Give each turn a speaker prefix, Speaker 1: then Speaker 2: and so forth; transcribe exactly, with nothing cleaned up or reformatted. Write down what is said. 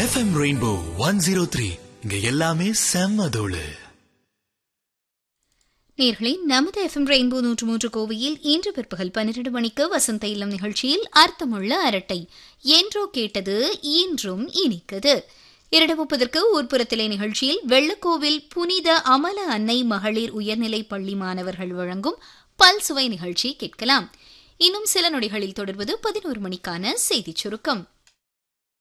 Speaker 1: FM rainbow one zero three இங்க எல்லாமே செம்ம தோளு.
Speaker 2: நேர்களே, நமது எஃப்எம் ரெயின்போ நூற்று மூன்று கோவையில் இன்று பிற்பகல் பன்னிரண்டு மணிக்கு வசந்த இல்லம் நிகழ்ச்சியில் அர்த்தமுள்ள அரட்டை என்றோ கேட்டது இன்றும் இனிக்குது. இரண்டு முப்பதற்கு ஊர்ப்புறத்திலே நிகழ்ச்சியில் வெள்ளக்கோவில் புனித அமல அன்னை மகளிர் உயர்நிலை பள்ளி மாணவர்கள் வழங்கும் பல்சுவை நிகழ்ச்சி கேட்கலாம். இன்னும் சில நொடிகளில் தொடர்வது பதினோரு மணிக்கான செய்திச் சுருக்கம்.